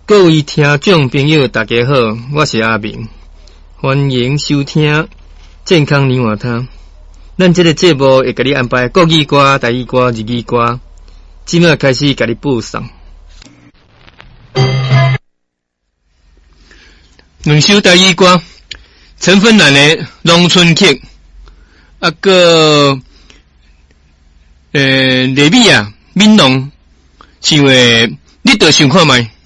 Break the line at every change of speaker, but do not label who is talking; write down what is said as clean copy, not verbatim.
各位听众朋友，大家好，我是阿明，欢迎收听健康年华汤。咱这个节目会给你安排国语歌、台语歌、日语歌，即马开始给你播送。两首台语歌，陈芬兰的《农村客》，个雷米啊、闽农唱的，你着想看觅。